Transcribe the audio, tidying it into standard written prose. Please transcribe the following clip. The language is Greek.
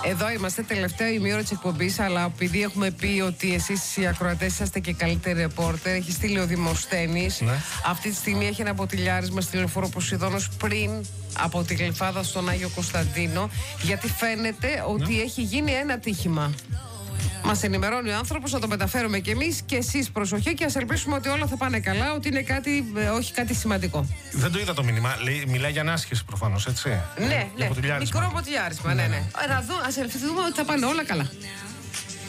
Εδώ είμαστε, τελευταία ημίωρα της εκπομπής, αλλά επειδή έχουμε πει ότι εσείς οι ακροατές είσαστε και καλύτεροι ρεπόρτερ, έχει στείλει ο Δημοσθένης. Ναι. Αυτή τη στιγμή έχει ένα μποτιλιάρισμα στη λεωφόρο Ποσειδώνος πριν από τη Γλυφάδα στον Άγιο Κωνσταντίνο, γιατί φαίνεται ότι έχει γίνει ένα ατύχημα. Μας ενημερώνει ο άνθρωπος, θα το μεταφέρουμε κι εμείς και εσείς προσοχή και ας ελπίσουμε ότι όλα θα πάνε καλά, ότι είναι κάτι, όχι κάτι σημαντικό. Δεν το είδα το μήνυμα. Μιλάει για ανάσχεση προφανώς, έτσι. Ναι, μικρό μποτιλιάρισμα, ναι. Ας ελπίσουμε ότι θα πάνε όλα καλά.